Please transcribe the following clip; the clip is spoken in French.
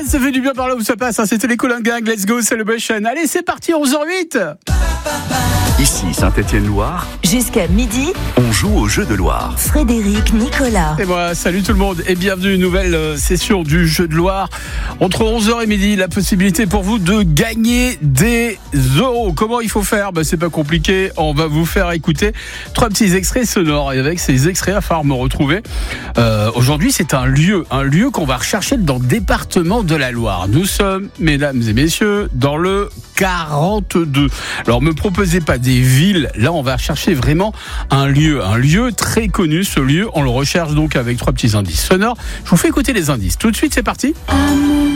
ça fait du bien par là où ça passe. C'était les Colin Gang, Let's Go Celebration. Allez, c'est parti, 11h08. Ici Saint-Étienne-Loire, Jusqu'à midi, on joue au jeu de Loire. Frédéric Nicolas. Et voilà, salut tout le monde et bienvenue à une nouvelle session du jeu de Loire. Entre 11h et midi, la possibilité pour vous de gagner des euros. Comment il faut faire ? C'est pas compliqué, on va vous faire écouter 3 petits extraits sonores. Et avec ces extraits, il va falloir me retrouver. Aujourd'hui, c'est un lieu qu'on va rechercher dans le département de la Loire. Nous sommes, mesdames et messieurs, dans le 42. Alors, me proposez pas des villes. Là, on va chercher vraiment un lieu très connu. Ce lieu, on le recherche donc avec 3 petits indices sonores. Je vous fais écouter les indices. Tout de suite, c'est parti.